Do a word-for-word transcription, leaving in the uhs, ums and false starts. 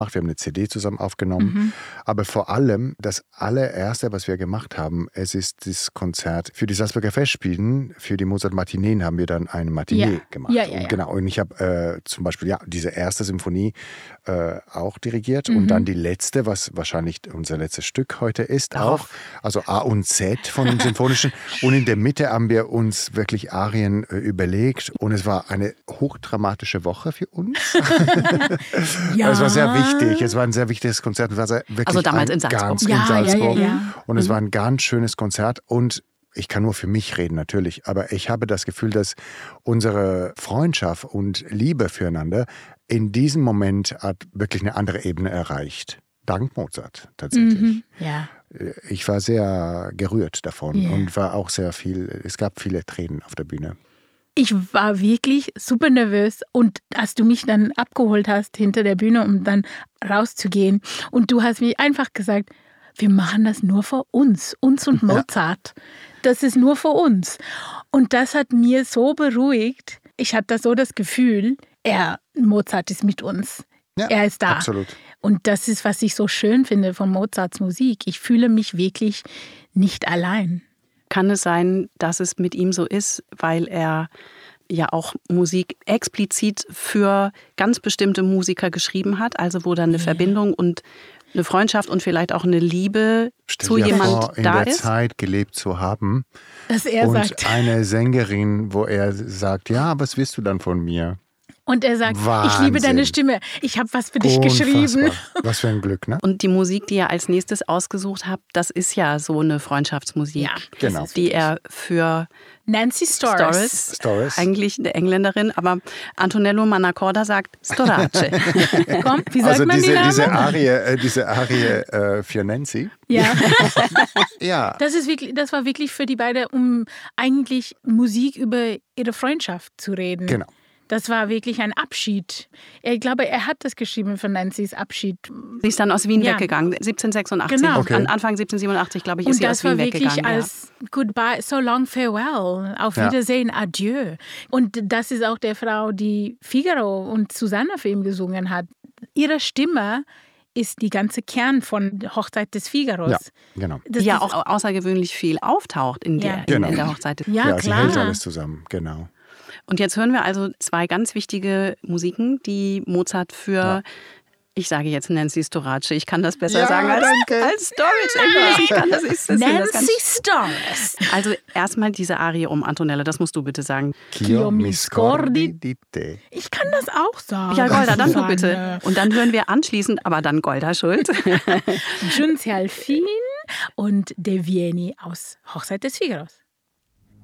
Wir haben eine C D zusammen aufgenommen. Mhm. Aber vor allem, das allererste, was wir gemacht haben, es ist das Konzert für die Salzburger Festspielen, für die Mozart-Matineen haben wir dann eine Matinee ja. gemacht. Ja, ja, ja. Und genau, und ich habe äh, zum Beispiel ja, diese erste Symphonie äh, auch dirigiert mhm. und dann die letzte, was wahrscheinlich unser letztes Stück heute ist, auch. auch. Also A und Z von dem Symphonischen. Und in der Mitte haben wir uns wirklich Arien äh, überlegt. Und es war eine hochdramatische Woche für uns. ja. Es war sehr wichtig. Es war ein sehr wichtiges Konzert. Es war sehr, wirklich also damals ein in Salzburg. Ganz ja, in Salzburg. Ja, ja, ja. Und es war ein ganz schönes Konzert. Und ich kann nur für mich reden natürlich, aber ich habe das Gefühl, dass unsere Freundschaft und Liebe füreinander in diesem Moment hat wirklich eine andere Ebene erreicht. Dank Mozart tatsächlich. Mhm, ja. Ich war sehr gerührt davon yeah. und war auch sehr viel, es gab viele Tränen auf der Bühne. Ich war wirklich super nervös und als du mich dann abgeholt hast hinter der Bühne, um dann rauszugehen und du hast mir einfach gesagt, wir machen das nur für uns, uns und Mozart. Ja. Das ist nur für uns. Und das hat mir so beruhigt. Ich hatte so das Gefühl, er, Mozart ist mit uns. Ja, er ist da. Absolut. Und das ist, was ich so schön finde von Mozarts Musik. Ich fühle mich wirklich nicht allein. Kann es sein, dass es mit ihm so ist, weil er ja auch Musik explizit für ganz bestimmte Musiker geschrieben hat, also wo dann eine ja. Verbindung und eine Freundschaft und vielleicht auch eine Liebe Stell zu dir jemand vor, in da der ist? Zeit gelebt zu haben dass er und sagt. eine Sängerin, wo er sagt, ja, was willst du dann von mir? Und er sagt, Wahnsinn. Ich liebe deine Stimme, ich habe was für dich Unfassbar. geschrieben. Was für ein Glück, ne? Und die Musik, die ihr als nächstes ausgesucht habt, das ist ja so eine Freundschaftsmusik, ja, genau. die er für Nancy Storace, Storace, eigentlich eine Engländerin, aber Antonello Mannacorda sagt Storace. Komm, wie sagt also man diese, die Namen? diese Arie, äh, diese Arie äh, für Nancy. Ja. ja. Das, ist wirklich, das war wirklich für die beiden, um eigentlich Musik über ihre Freundschaft zu reden. Genau. Das war wirklich ein Abschied. Ich glaube, er hat das geschrieben für Nancy's Abschied. Sie ist dann aus Wien ja. weggegangen, siebzehnhundertsechsundachtzig. Genau. Okay. An Anfang siebzehnhundertsiebenundachtzig, glaube ich, ist Und sie aus Wien weggegangen. Und das war wirklich als ja. Goodbye, so long farewell, auf ja. Wiedersehen, adieu. Und das ist auch der Frau, die Figaro und Susanna für ihn gesungen hat. Ihre Stimme ist die ganze Kern von Hochzeit des Figaros. Ja, genau. Die ja auch außergewöhnlich viel auftaucht in der, ja. in, genau. in der Hochzeit. Ja, ja klar. sie hält alles zusammen, genau. Und jetzt hören wir also zwei ganz wichtige Musiken, die Mozart für, ja. ich sage jetzt Nancy Storace, ich kann das besser ja, sagen als, als Storace. Ich kann das, ich, das Nancy Storace. Also erstmal diese Arie um Antonella, das musst du bitte sagen. Ch'io mi scordi di te. Ich kann das auch sagen. Ja, Golda, dann du bitte. Und dann hören wir anschließend, aber dann Golda schuld. Giunzi al fin und De Vieni aus Hochzeit des Figaros.